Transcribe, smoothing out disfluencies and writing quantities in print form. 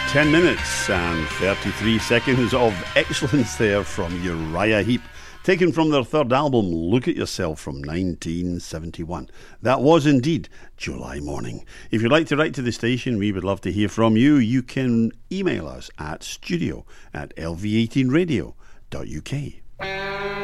10 minutes and 33 seconds of excellence there from Uriah Heep, taken from their third album, Look at Yourself, from 1971. That was indeed July Morning. If you'd like to write to the station, we would love to hear from you. You can email us at studio@lv18radio.uk.